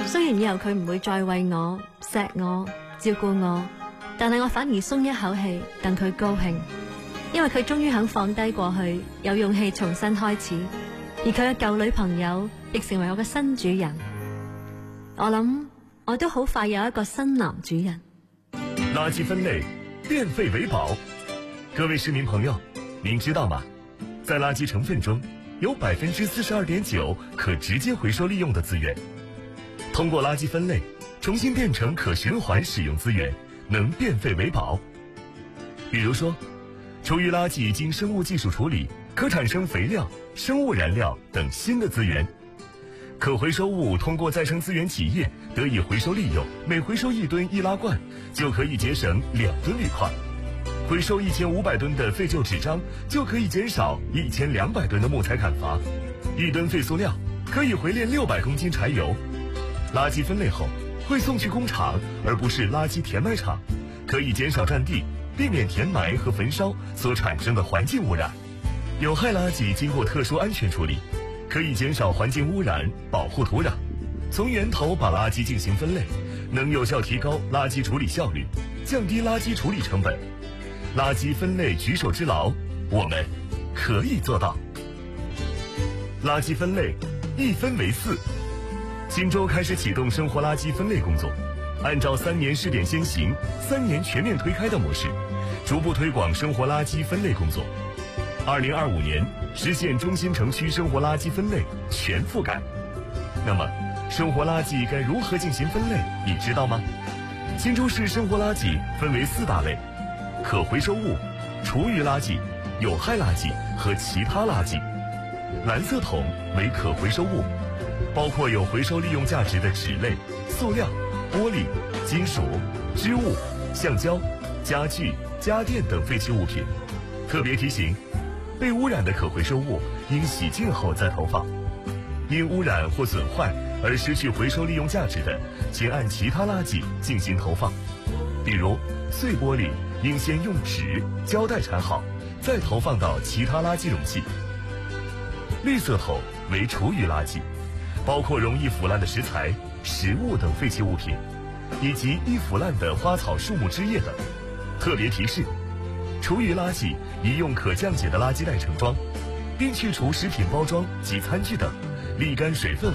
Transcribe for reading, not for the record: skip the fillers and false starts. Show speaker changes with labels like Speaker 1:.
Speaker 1: 雖然以後佢唔會再為我、錫我、照顧我，但係我反而鬆一口氣，戥佢高興，因為佢終於肯放低過去，有勇氣重新開始，而佢嘅舊女朋友亦成為我嘅新主人。我諗我都好快有一個新男主人。
Speaker 2: 垃圾分類，變廢為寶。各位市民朋友，您知道嗎？在垃圾成分中，有42.9%可直接回收利用的資源。通過垃圾分類，重新變成可循環使用資源，能變廢為寶。比如說，廚餘垃圾經生物技術處理，可產生肥料、生物燃料等新的資源。可回收物通過再生資源企業得以回收利用，每回收1噸易拉罐，就可以節省2噸鋁塊。回收1500噸的廢舊紙張，就可以減少1200噸的木材砍伐。1噸廢塑料可以回煉600公斤柴油。垃圾分類後會送去工廠，而不是垃圾填埋場，可以減少佔地，避免填埋和焚燒所產生的環境污染。有害垃圾經過特殊安全處理，可以減少環境污染，保護土壤。從源頭把垃圾進行分類，能有效提高垃圾處理效率，降低垃圾處理成本。垃圾分類舉手之勞，我們可以做到。垃圾分類1分為4。新州開始啟動生活垃圾分類工作，按照3年試點先行、3年全面推開的模式，逐步推廣生活垃圾分類工作。2025年實現中心城區生活垃圾分類全覆蓋。那麼，生活垃圾該如何進行分類，你知道嗎？新州市生活垃圾分為4大類：可回收物、廚餘垃圾、有害垃圾和其他垃圾。藍色桶為可回收物，包括有回收利用價值的紙類、塑料、玻璃、金屬、織物、橡膠、家具、家電等廢棄物品。特別提醒，被污染的可回收物應洗淨後再投放。因污染或損壞而失去回收利用價值的，請按其他垃圾進行投放。比如碎玻璃應先用紙、膠帶纏好，再投放到其他垃圾容器。綠色桶為廚餘垃圾，包括容易腐爛的食材、食物等廢棄物品，以及易腐爛的花草樹木枝葉等。特別提示，廚餘垃圾宜用可降解的垃圾袋盛裝，並去除食品包裝及餐具等，瀝乾水分。